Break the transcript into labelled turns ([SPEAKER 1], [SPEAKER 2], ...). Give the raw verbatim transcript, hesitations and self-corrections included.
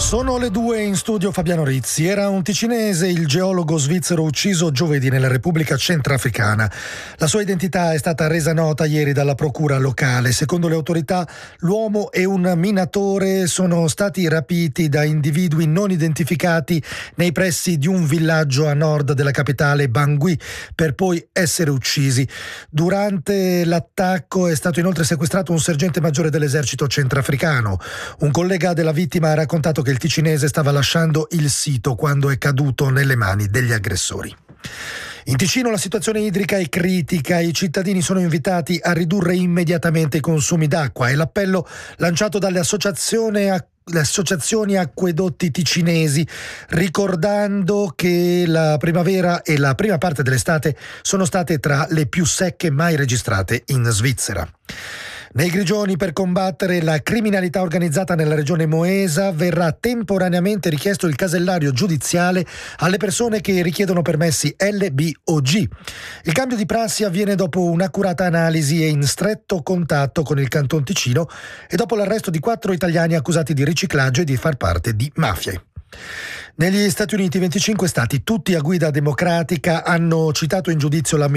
[SPEAKER 1] Sono le due, in studio Fabiano Rizzi. Era un ticinese, il geologo svizzero ucciso giovedì nella Repubblica Centrafricana. La sua identità è stata resa nota ieri dalla procura locale. Secondo le autorità, l'uomo e un minatore sono stati rapiti da individui non identificati nei pressi di un villaggio a nord della capitale Bangui, per poi essere uccisi. Durante l'attacco è stato inoltre sequestrato un sergente maggiore dell'esercito centrafricano. Un collega della vittima ha raccontato che il ticinese stava lasciando il sito quando è caduto nelle mani degli aggressori. In Ticino la situazione idrica è critica, i cittadini sono invitati a ridurre immediatamente i consumi d'acqua e l'appello lanciato dalle associazioni a le associazioni acquedotti ticinesi, ricordando che la primavera e la prima parte dell'estate sono state tra le più secche mai registrate in Svizzera. Nei Grigioni, per combattere la criminalità organizzata nella regione moesa, verrà temporaneamente richiesto il casellario giudiziale alle persone che richiedono permessi L B o G. Il cambio di prassi avviene dopo un'accurata analisi e in stretto contatto con il Canton Ticino e dopo l'arresto di quattro italiani accusati di riciclaggio e di far parte di mafie. Negli Stati Uniti, venticinque stati, tutti a guida democratica, hanno citato in giudizio la